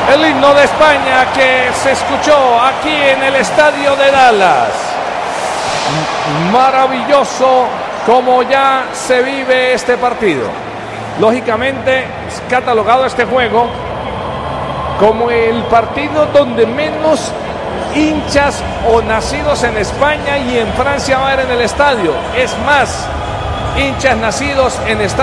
El himno de España que se escuchó aquí en el estadio de Dallas. Maravilloso como ya se vive este partido. Lógicamente, es catalogado este juego como el partido donde menos hinchas o nacidos en España y en Francia va a haber en el estadio. Es más, hinchas nacidos en Estados